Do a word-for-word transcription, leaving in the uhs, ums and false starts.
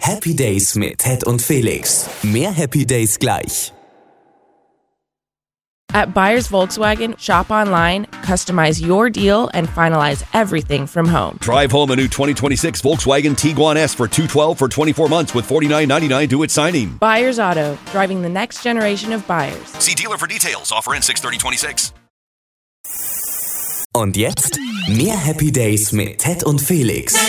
Happy Days mit Ted und Felix. Mehr Happy Days gleich. At Buyers Volkswagen, shop online, customize your deal, and finalize everything from home. Drive home a new twenty twenty-six Volkswagen Tiguan S for two hundred twelve dollars for twenty-four months with forty-nine ninety-nine due at signing. Buyers Auto, driving the next generation of buyers. See dealer for details. Offer in six thirty twenty-six. Und jetzt mehr Happy Days mit Ted und Felix.